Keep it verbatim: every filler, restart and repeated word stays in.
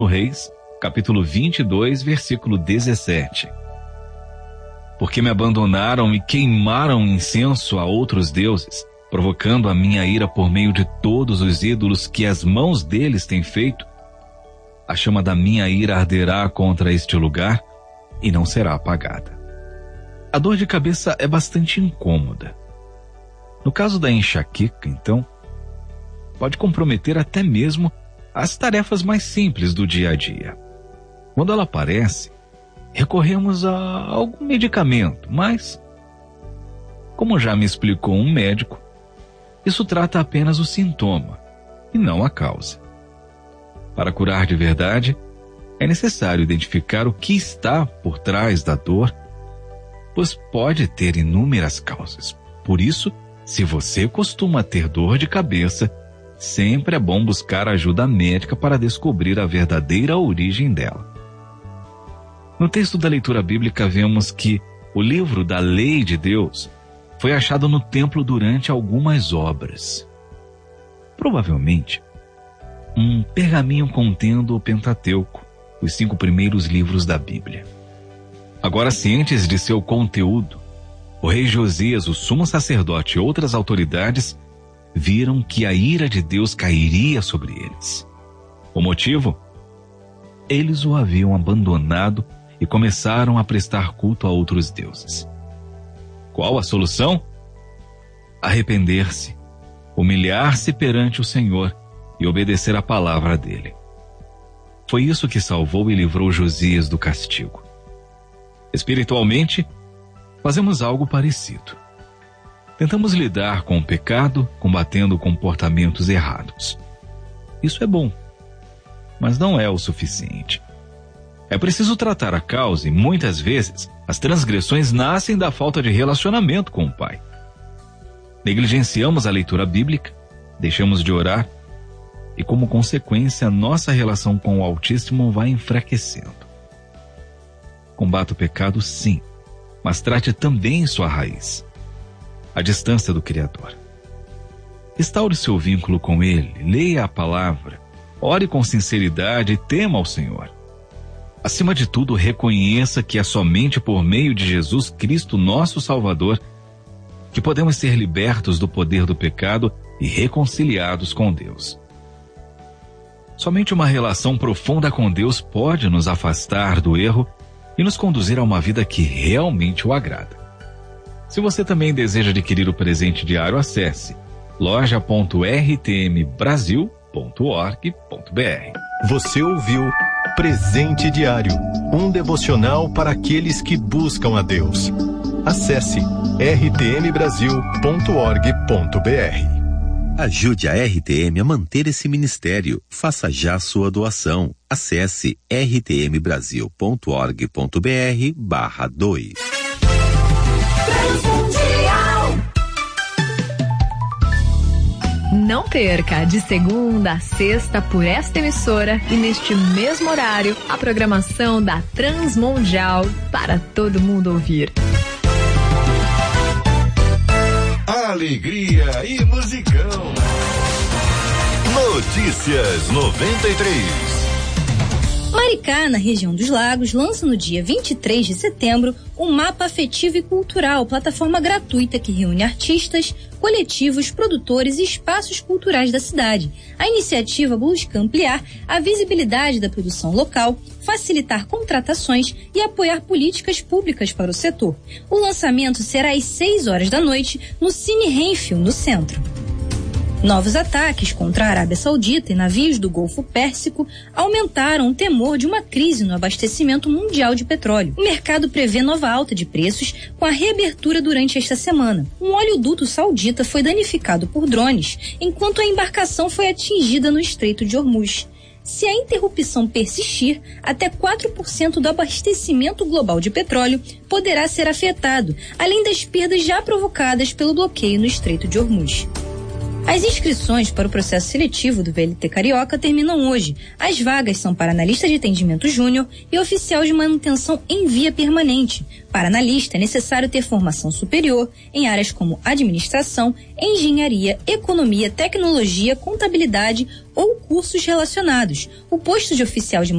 Reis, capítulo vinte e dois, versículo dezessete. Porque me abandonaram e queimaram incenso a outros deuses, provocando a minha ira por meio de todos os ídolos que as mãos deles têm feito, a chama da minha ira arderá contra este lugar e não será apagada. A dor de cabeça é bastante incômoda. No caso da enxaqueca, então, pode comprometer até mesmo as tarefas mais simples do dia a dia. Quando ela aparece, recorremos a algum medicamento, mas, como já me explicou um médico, isso trata apenas o sintoma e não a causa. Para curar de verdade, é necessário identificar o que está por trás da dor, pois pode ter inúmeras causas. Por isso, se você costuma ter dor de cabeça, sempre é bom buscar ajuda médica para descobrir a verdadeira origem dela. No texto da leitura bíblica vemos que o livro da Lei de Deus foi achado no templo durante algumas obras. Provavelmente, um pergaminho contendo o Pentateuco, os cinco primeiros livros da Bíblia. Agora, cientes de seu conteúdo, o rei Josias, o sumo sacerdote e outras autoridades viram que a ira de Deus cairia sobre eles. O motivo? Eles o haviam abandonado e começaram a prestar culto a outros deuses. Qual a solução? Arrepender-se, humilhar-se perante o Senhor e obedecer a palavra dele. Foi isso que salvou e livrou Josias do castigo. Espiritualmente, fazemos algo parecido. Tentamos lidar com o pecado, combatendo comportamentos errados. Isso é bom, mas não é o suficiente. É preciso tratar a causa e, muitas vezes, as transgressões nascem da falta de relacionamento com o Pai. Negligenciamos a leitura bíblica, deixamos de orar e, como consequência, nossa relação com o Altíssimo vai enfraquecendo. Combata o pecado, sim, mas trate também sua raiz, a distância do Criador. Restaure seu vínculo com Ele, leia a palavra, ore com sinceridade e tema ao Senhor. Acima de tudo, reconheça que é somente por meio de Jesus Cristo, nosso Salvador, que podemos ser libertos do poder do pecado e reconciliados com Deus. Somente uma relação profunda com Deus pode nos afastar do erro e nos conduzir a uma vida que realmente o agrada. Se você também deseja adquirir o presente diário, acesse loja ponto r t m brasil ponto org ponto b r. Você ouviu Presente Diário, um devocional para aqueles que buscam a Deus. Acesse r t m brasil ponto org ponto b r. Ajude a R T M a manter esse ministério. Faça já sua doação. Acesse r t m brasil ponto org ponto b r barra dois. Não perca, de segunda a sexta por esta emissora e neste mesmo horário, a programação da Transmundial para todo mundo ouvir. Alegria e musicão. Notícias noventa e três. Maricá, na região dos Lagos, lança no dia vinte e três de setembro o Mapa Afetivo e Cultural, plataforma gratuita que reúne artistas, coletivos, produtores e espaços culturais da cidade. A iniciativa busca ampliar a visibilidade da produção local, facilitar contratações e apoiar políticas públicas para o setor. O lançamento será às seis horas da noite no Cine Renfield, no centro. Novos ataques contra a Arábia Saudita e navios do Golfo Pérsico aumentaram o temor de uma crise no abastecimento mundial de petróleo. O mercado prevê nova alta de preços com a reabertura durante esta semana. Um oleoduto saudita foi danificado por drones, enquanto a embarcação foi atingida no Estreito de Hormuz. Se a interrupção persistir, até quatro por cento do abastecimento global de petróleo poderá ser afetado, além das perdas já provocadas pelo bloqueio no Estreito de Hormuz. As inscrições para o processo seletivo do V L T Carioca terminam hoje. As vagas são para analista de atendimento júnior e oficial de manutenção em via permanente. Para analista é necessário ter formação superior em áreas como administração, engenharia, economia, tecnologia, contabilidade ou cursos relacionados. O posto de oficial de